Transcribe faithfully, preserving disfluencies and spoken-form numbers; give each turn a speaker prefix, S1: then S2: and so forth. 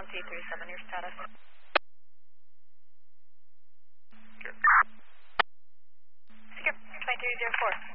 S1: one T three seven, your status.
S2: Secure.
S1: Secure, twenty-three zero four.